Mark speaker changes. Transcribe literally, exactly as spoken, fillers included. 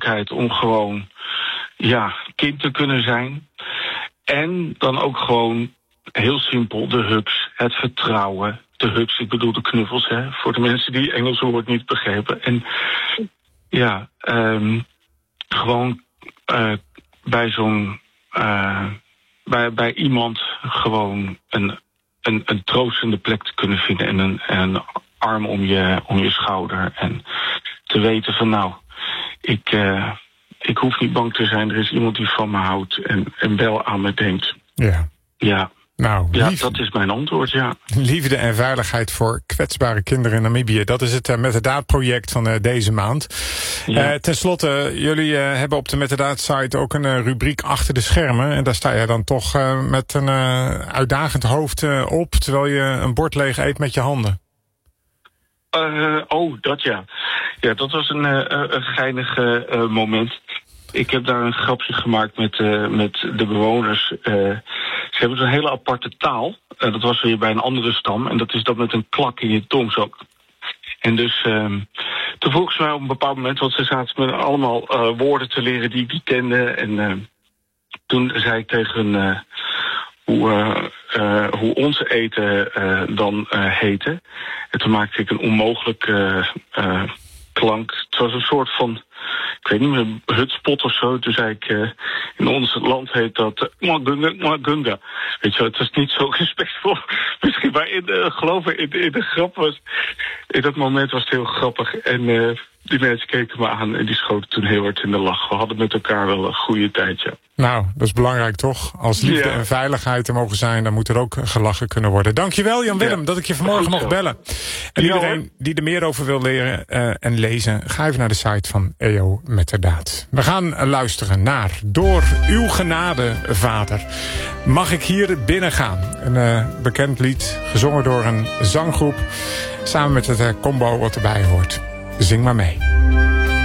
Speaker 1: mogelijkheid om gewoon ja, kind te kunnen zijn. En dan ook gewoon heel simpel de hugs, het vertrouwen. De hugs, ik bedoel de knuffels, hè, voor de mensen die Engels woord niet begrijpen. En ja, um, gewoon uh, bij zo'n uh, bij, bij iemand gewoon een, een, een troostende plek te kunnen vinden en een, een arm om je, om je schouder. En te weten van nou, ik, uh, ik hoef niet bang te zijn, er is iemand die van me houdt en, en wel aan me denkt.
Speaker 2: Ja.
Speaker 1: Ja.
Speaker 2: Nou,
Speaker 1: ja,
Speaker 2: lief...
Speaker 1: dat is mijn antwoord, ja.
Speaker 2: Liefde en veiligheid voor kwetsbare kinderen in Namibië. Dat is het uh, Met de Daad project van uh, deze maand. Ja. Uh, ten slotte, jullie uh, hebben op de Met de Daad site ook een uh, rubriek achter de schermen. En daar sta je dan toch uh, met een uh, uitdagend hoofd uh, op, terwijl je een bord leeg eet met je handen.
Speaker 1: Uh, oh, dat ja. Ja, dat was een, uh, een geinig uh, moment. Ik heb daar een grapje gemaakt met, uh, met de bewoners. Uh, ze hebben zo'n hele aparte taal. Uh, dat was weer bij een andere stam. En dat is dat met een klak in je tong zo. En dus uh, toen vroeg ze mij op een bepaald moment, want ze zaten me allemaal uh, woorden te leren die ik niet kende. En uh, toen zei ik tegen uh, hoe, uh, uh, hoe ons eten uh, dan uh, heette. En toen maakte ik een onmogelijke uh, uh, klank. Het was een soort van, ik weet niet meer, een hutspot of zo. Toen zei ik, uh, in ons land heet dat Mwagunga, Mwagunga. Weet je wel, het is niet zo respectvol. Misschien, maar in de, geloof ik, in, in de grap was, in dat moment was het heel grappig. En uh, die mensen keken me aan en die schoten toen heel hard in de lach. We hadden met elkaar wel een goede tijd, ja.
Speaker 2: Nou, dat is belangrijk toch? Als liefde ja. en veiligheid er mogen zijn, dan moet er ook gelachen kunnen worden. Dankjewel Jan Willem, ja. dat ik je vanmorgen mocht bellen. En ja, iedereen hoor. die er meer over wil leren uh, en lezen, ga even naar de site van E O Met de Daad. We gaan uh, luisteren naar Door uw genade, Vader. Mag ik hier binnen gaan? Een uh, bekend lied, gezongen door een zanggroep, samen met het uh, combo wat erbij hoort. Zing maar mee.